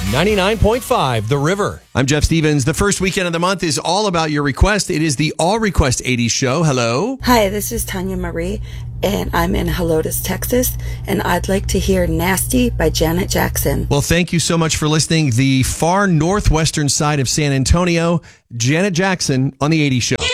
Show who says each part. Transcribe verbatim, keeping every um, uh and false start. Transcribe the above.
Speaker 1: ninety-nine point five The River. I'm Jeff Stevens. The first weekend of the month is all about your request. It is the All Request eighties show. Hello.
Speaker 2: Hi, this is Tanya Marie, and I'm in Helotes, Texas, and I'd like to hear Nasty by Janet Jackson.
Speaker 1: Well, thank you so much for listening. The far northwestern side of San Antonio, Janet Jackson on the eighties show.